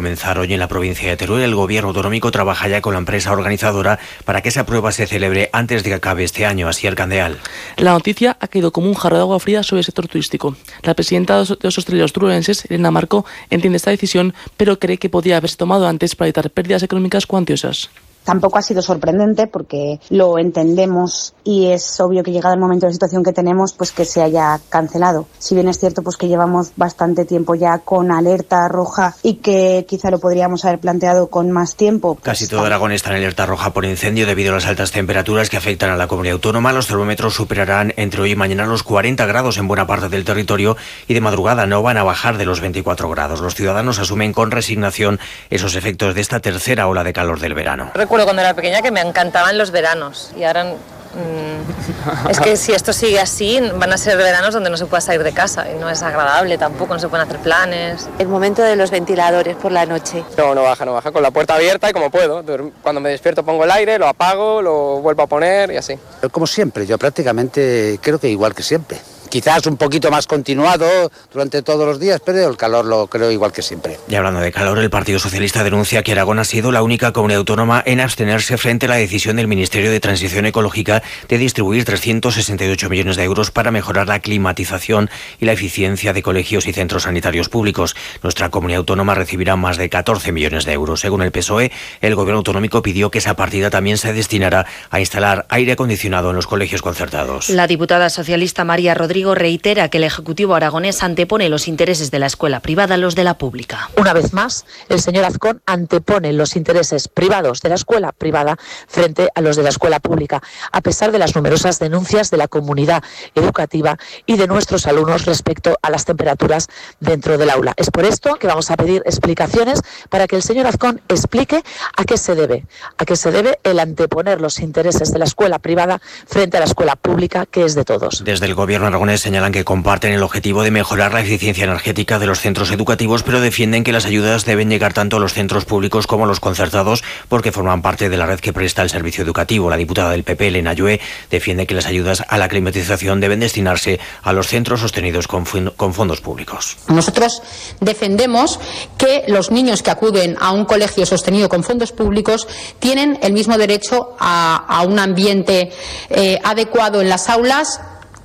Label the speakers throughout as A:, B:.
A: comenzar hoy en la provincia de Teruel. El gobierno autonómico trabaja ya con la empresa organizadora para que esa prueba se celebre antes de que acabe este año. Así el Candeal.
B: La noticia ha caído como un jarro de agua fría sobre el sector turístico. La presidenta de los hosteleros turulenses, Elena Marco, entiende esta decisión, pero cree que podía haberse tomado antes para evitar pérdidas económicas cuantiosas.
C: Tampoco ha sido sorprendente porque lo entendemos y es obvio que llegado el momento de la situación que tenemos, pues que se haya cancelado. Si bien es cierto pues que llevamos bastante tiempo ya con alerta roja y que quizá lo podríamos haber planteado con más tiempo. Pues
A: casi todo Aragón está en alerta roja por incendio debido a las altas temperaturas que afectan a la comunidad autónoma. Los termómetros superarán entre hoy y mañana los 40 grados en buena parte del territorio y de madrugada no van a bajar de los 24 grados. Los ciudadanos asumen con resignación esos efectos de esta tercera ola de calor del verano.
D: Recuerdo cuando era pequeña que me encantaban los veranos y ahora es que si esto sigue así van a ser veranos donde no se pueda salir de casa y no es agradable tampoco, no se pueden hacer planes.
E: El momento de los ventiladores por la noche.
F: No baja, con la puerta abierta y como puedo. Cuando me despierto pongo el aire, lo apago, lo vuelvo a poner y así.
G: Como siempre, yo prácticamente creo que igual que siempre. Quizás un poquito más continuado durante todos los días, pero el calor lo creo igual que siempre.
A: Y hablando de calor, el Partido Socialista denuncia que Aragón ha sido la única comunidad autónoma en abstenerse frente a la decisión del Ministerio de Transición Ecológica de distribuir 368 millones de euros para mejorar la climatización y la eficiencia de colegios y centros sanitarios públicos. Nuestra comunidad autónoma recibirá más de 14 millones de euros. Según el PSOE, el Gobierno autonómico pidió que esa partida también se destinara a instalar aire acondicionado en los colegios concertados.
H: La diputada socialista María Rodríguez reitera que el Ejecutivo aragonés antepone los intereses de la escuela privada a los de la pública.
I: Una vez más, el señor Azcón antepone los intereses privados de la escuela privada frente a los de la escuela pública, a pesar de las numerosas denuncias de la comunidad educativa y de nuestros alumnos respecto a las temperaturas dentro del aula. Es por esto que vamos a pedir explicaciones para que el señor Azcón explique a qué se debe el anteponer los intereses de la escuela privada frente a la escuela pública, que es de todos.
A: Desde el Gobierno aragonés señalan que comparten el objetivo de mejorar la eficiencia energética de los centros educativos, pero defienden que las ayudas deben llegar tanto a los centros públicos como a los concertados porque forman parte de la red que presta el servicio educativo. La diputada del PP, Elena Llué, defiende que las ayudas a la climatización deben destinarse a los centros sostenidos con fondos públicos.
J: Nosotros defendemos que los niños que acuden a un colegio sostenido con fondos públicos tienen el mismo derecho a un ambiente adecuado en las aulas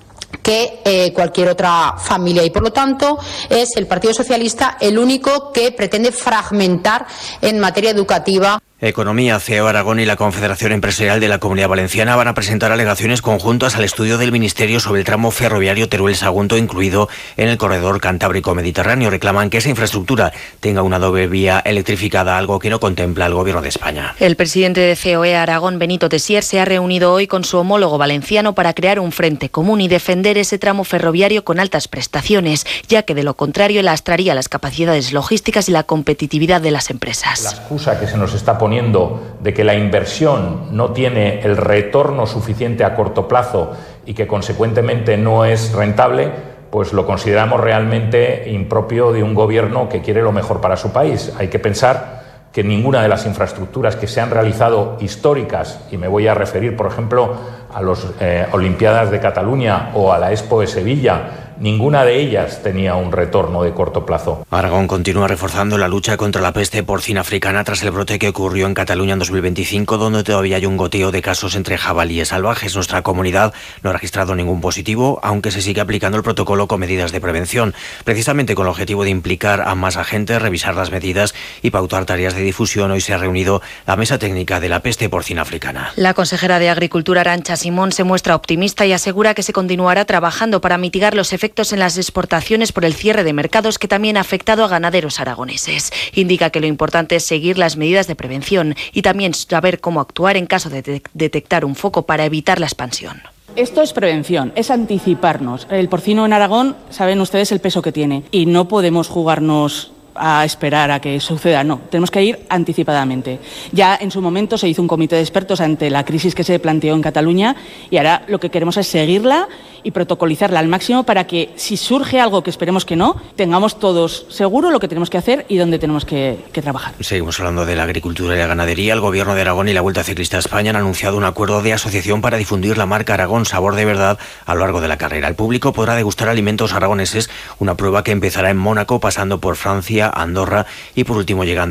J: que cualquier otra familia y por lo tanto es el Partido Socialista el único que pretende fragmentar en materia educativa.
A: Economía, CEO Aragón y la Confederación Empresarial de la Comunidad Valenciana van a presentar alegaciones conjuntas al estudio del Ministerio sobre el tramo ferroviario Teruel-Sagunto incluido en el corredor Cantábrico-Mediterráneo. Reclaman que esa infraestructura tenga una doble vía electrificada, algo que no contempla el Gobierno de España.
H: El presidente de COE Aragón, Benito Tessier, se ha reunido hoy con su homólogo valenciano para crear un frente común y defender ese tramo ferroviario con altas prestaciones, ya que de lo contrario lastraría las capacidades logísticas y la competitividad de las empresas.
K: La excusa que se nos está poniendo de que la inversión no tiene el retorno suficiente a corto plazo y que consecuentemente no es rentable, pues lo consideramos realmente impropio de un gobierno que quiere lo mejor para su país. Hay que pensar que ninguna de las infraestructuras que se han realizado históricas, y me voy a referir, por ejemplo, a las Olimpiadas de Cataluña o a la Expo de Sevilla, ninguna de ellas tenía un retorno de corto plazo.
A: Aragón continúa reforzando la lucha contra la peste porcina africana tras el brote que ocurrió en Cataluña en 2025, donde todavía hay un goteo de casos entre jabalíes salvajes. Nuestra comunidad no ha registrado ningún positivo, aunque se sigue aplicando el protocolo con medidas de prevención, precisamente con el objetivo de implicar a más agentes, revisar las medidas y pautar tareas de difusión. Hoy se ha reunido la mesa técnica de la peste porcina africana.
H: La consejera de Agricultura, Arantxa Simón, se muestra optimista y asegura que se continuará trabajando para mitigar los efectos en las exportaciones por el cierre de mercados que también ha afectado a ganaderos aragoneses. Indica que lo importante es seguir las medidas de prevención y también saber cómo actuar en caso de detectar un foco para evitar la expansión.
L: Esto es prevención, es anticiparnos. El porcino en Aragón, saben ustedes el peso que tiene y no podemos jugarnos a esperar a que suceda, no, tenemos que ir anticipadamente. Ya en su momento se hizo un comité de expertos ante la crisis que se planteó en Cataluña y ahora lo que queremos es seguirla y protocolizarla al máximo para que si surge algo que esperemos que no, tengamos todos seguro lo que tenemos que hacer y dónde tenemos que trabajar.
A: Seguimos hablando de la agricultura y la ganadería. El Gobierno de Aragón y la Vuelta Ciclista a España han anunciado un acuerdo de asociación para difundir la marca Aragón Sabor de Verdad a lo largo de la carrera. El público podrá degustar alimentos aragoneses, una prueba que empezará en Mónaco, pasando por Francia, Andorra y por último llegando